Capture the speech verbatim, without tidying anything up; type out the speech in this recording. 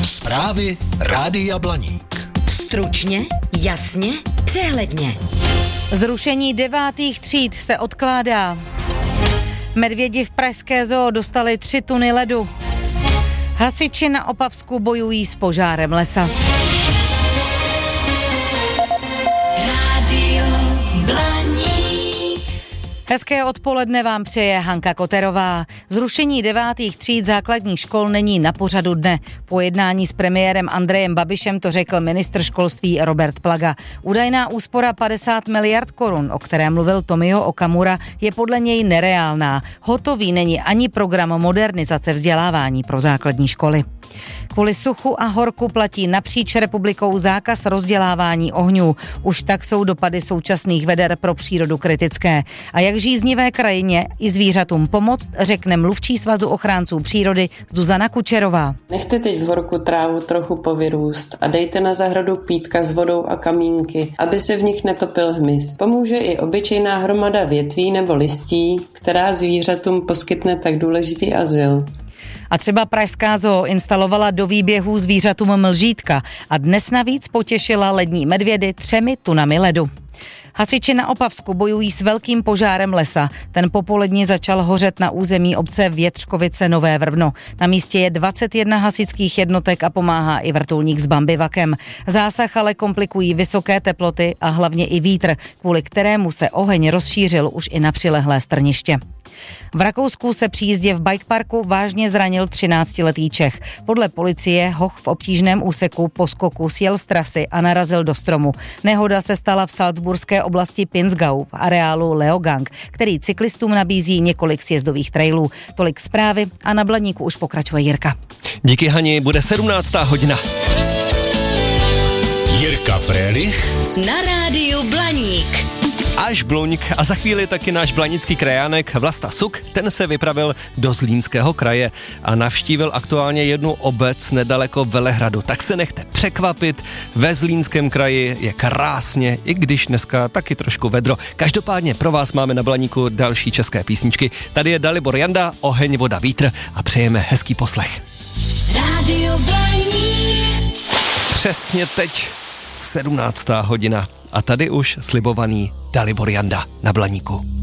Zprávy Rádia Blaník. Stručně, jasně, přehledně. Zrušení devátých tříd se odkládá. Medvědi v pražské zoo dostali tři tuny ledu. Hasiči na Opavsku bojují s požárem lesa. Rádio Blaník. Hezké odpoledne vám přeje Hanka Koterová. Zrušení devátých tříd základních škol není na pořadu dne. Po jednání s premiérem Andrejem Babišem to řekl ministr školství Robert Plaga. Údajná úspora padesát miliard korun, o které mluvil Tomio Okamura, je podle něj nereálná. Hotový není ani program modernizace vzdělávání pro základní školy. Kvůli suchu a horku platí napříč republikou zákaz rozdělávání ohňů. Už tak jsou dopady současných veder pro přírodu kritické. A jak žíznivé krajině i zvířatům pomoct, řekne mluvčí Svazu ochránců přírody Zuzana Kučerová. Nechte teď v horku trávu trochu povyrůst a dejte na zahradu pítka s vodou a kamínky, aby se v nich netopil hmyz. Pomůže i obyčejná hromada větví nebo listí, která zvířatům poskytne tak důležitý azyl. A třeba pražská zoo instalovala do výběhů zvířatům mlžítka a dnes navíc potěšila lední medvědy třemi tunami ledu. Hasiči na Opavsku bojují s velkým požárem lesa. Ten popolední začal hořet na území obce Větřkovice Nové Vrbno. Na místě je dvacet jedna hasičských jednotek a pomáhá i vrtulník s bambivakem. Zásah ale komplikují vysoké teploty a hlavně i vítr, kvůli kterému se oheň rozšířil už i na přilehlé strniště. V Rakousku se při jízdě v bikeparku vážně zranil třináctiletý Čech. Podle policie hoch v obtížném úseku po skoku sjel z trasy a narazil do stromu. Nehoda se stala v salzburské oblasti Pinzgau v areálu Leogang, který cyklistům nabízí několik sjezdových trailů. Tolik zprávy a na Blaníku už pokračuje Jirka. Díky Hani, bude sedmnáctá hodina. Jirka Frélich Na rádiu Blaník. Až Bluňk a za chvíli taky náš blanický krajánek Vlasta Suk, ten se vypravil do Zlínského kraje a navštívil aktuálně jednu obec nedaleko Velehradu. Tak se nechte překvapit, ve Zlínském kraji je krásně, i když dneska taky trošku vedro. Každopádně pro vás máme na Blaníku další české písničky. Tady je Dalibor Janda, Oheň, voda, vítr a přejeme hezký poslech. Rádio Blaník. Přesně teď sedmnáctá hodina a tady už slibovaný Dalibor Janda na Blaníku.